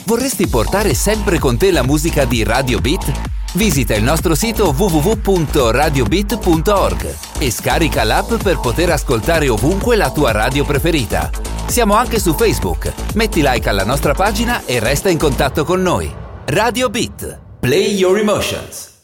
Vorresti portare sempre con te la musica di Radio Beat? Visita il nostro sito www.radiobeat.org e scarica l'app per poter ascoltare ovunque la tua radio preferita. Siamo anche su Facebook. Metti like alla nostra pagina e resta in contatto con noi. Radio Beat. Play your emotions.